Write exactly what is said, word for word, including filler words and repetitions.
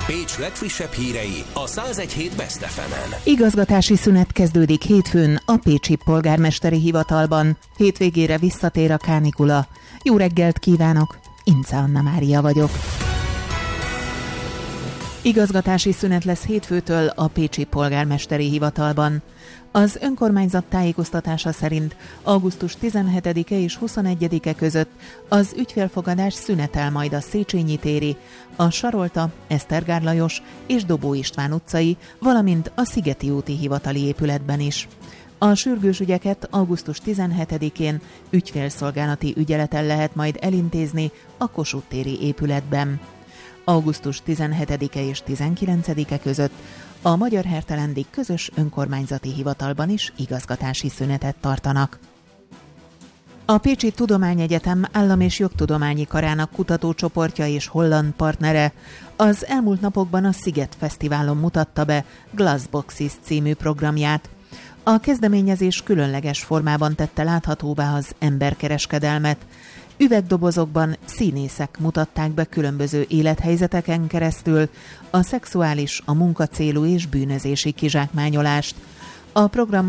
Pécs legfrissebb hírei a száz egy hét Best ef emen. Igazgatási szünet kezdődik hétfőn a pécsi polgármesteri hivatalban. Hétvégére visszatér a kánikula. Jó reggelt kívánok! Ince Anna Mária vagyok. Igazgatási szünet lesz hétfőtől a pécsi polgármesteri hivatalban. Az önkormányzat tájékoztatása szerint augusztus tizenhetedike és huszonegyedike között az ügyfélfogadás szünetel majd a Széchenyi téri, a Sarolta, Esztergár Lajos és Dobó István utcai, valamint a Szigeti úti hivatali épületben is. A sürgős ügyeket augusztus tizenhetedikén ügyfélszolgálati ügyeleten lehet majd elintézni a Kossuth téri épületben. augusztus tizenhetedike és tizenkilencedike között a Magyar Hertelendi közös önkormányzati hivatalban is igazgatási szünetet tartanak. A Pécsi Tudományegyetem Állam- és Jogtudományi Karának kutatócsoportja és holland partnere az elmúlt napokban a Sziget Fesztiválon mutatta be Glassboxes című programját. A kezdeményezés különleges formában tette láthatóvá az emberkereskedelmet. Üvegdobozokban színészek mutatták be különböző élethelyzeteken keresztül a szexuális, a munkacélú és bűnözési kizsákmányolást. A program